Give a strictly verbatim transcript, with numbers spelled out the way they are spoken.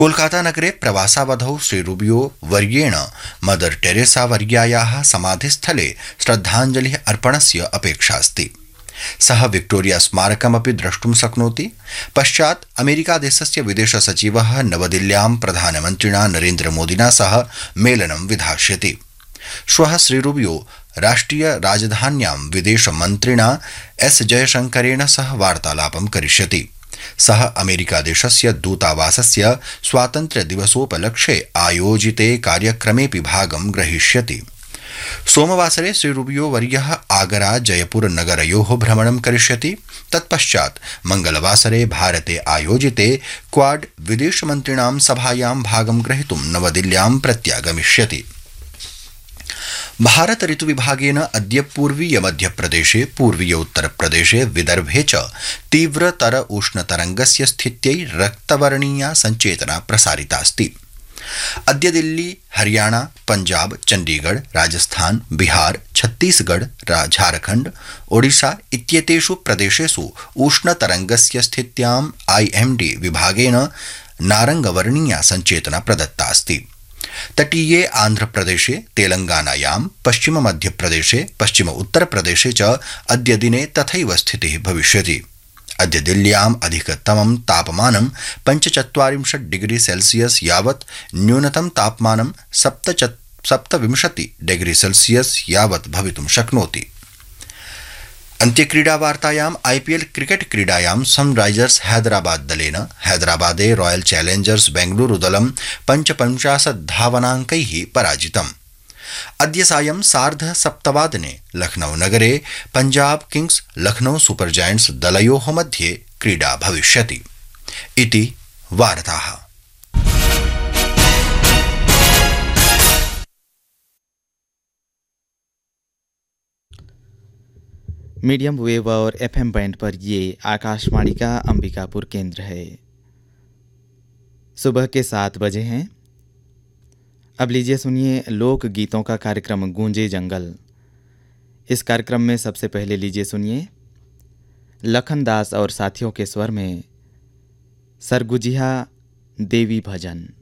कोलकातानगरे प्रवासावधौ श्रीरूबियो वर्येण mother Teresa वर्यायाः समाधिस्थले श्रद्धाञ्जलिः अर्पणस्य अपेक्षास्ति। सः Victoria स्मारकमपि द्रष्टुं शक्नोति। पश्चात् अमेरिकादेशस्य विदेशसचिवः नवदिल्ल्यां प्रधानमन्त्रिणा नरेन्द्रमोदिना सह मेलनं विधास्यति। श्वः श्रीरूबियो राष्ट्रिय राजधान्यां विदेशमन्त्रिणा एस जयशंकरेण सह वार्तालापं करिष्यति। सः अमेरिकादेशस्य दूतावासस्य स्वातन्त्र्यदिवसोपलक्ष्ये आयोजिते कार्यक्रमेऽपि भागं ग्रहीष्यति। सोमवासरे श्रीरूबियो वर्यः आगरा जयपुर नगरयोः भ्रमणं करिष्यति। तत्पश्चात् मंगलवासरे भारते आयोजिते क्वाड विदेशमन्त्रिणां सभायां भागं ग्रहीतुं नवदिल्ल्यां प्रत्यागमिष्यति। भारत ऋतुविभागेन अद्य पूर्वीय मध्यप्रदेशे पूर्वीय उत्तरप्रदेशे विदर्भे च तीव्रतर उष्णतरंगस्य स्थित्यै रक्तवर्णीया संचेतना प्रसारितास्ति। अद्य दिल्ली, हरियाणा, पंजाब, चंडीगढ़, राजस्थान, बिहार, छत्तीसगढ़, झारखंड, ओडिशा इत्येतेषु प्रदेशेषु उष्णतरंगस्य स्थित्यां आईएमडी विभागेन नारंगवर्णीया संचेतना प्रदत्तास्ति। तटीये आंध्रप्रदेशे, तेलंगानायां, पश्चिम मध्यप्रदेशे, पश्चिम उत्तरप्रदेशे च अद्य दिने तथैव स्थितिः भविष्यति। अद्य दिल्ल्याम् अधिकतमं तापमानं पञ्चचत्वारिंशत् डिग्री सेल्सियस यावत्, न्यूनतम तापमानं सप्तविंशति डिग्री सेल्सियस यावत् भवितुं शक्नोति। अन्त्यक्रीडावार्तायाम् आईपीएल क्रिकेट क्रीडायां सनराइजर्स हैदराबाद दलेन हैदराबादे रॉयल चैलेंजर्स बेंगलुरु दलं पञ्चपञ्चाशत् धावनाङ्कैः पराजितम्। अद्य सायं सार्ध सप्तवादने लखनऊ नगरे Punjab Kings Lucknow super giants दलयोः मध्ये क्रीडा भविष्यति। इति वार्ताः। मीडियम वेव और एफएम बैंड पर ये आकाशवाणी का अंबिकापुर केंद्र है। सुबह के सात बजे हैं। अब लीजिए सुनिए लोक गीतों का कार्यक्रम गूंजे जंगल। इस कार्यक्रम में सबसे पहले लीजिए सुनिए लखन दास और साथियों के स्वर में सरगुजिया देवी भजन।